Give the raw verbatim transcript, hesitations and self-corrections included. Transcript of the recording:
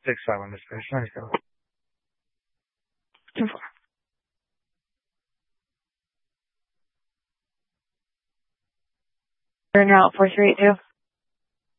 Six five on this fish. Nice go. Two four. Turn route four three eight two.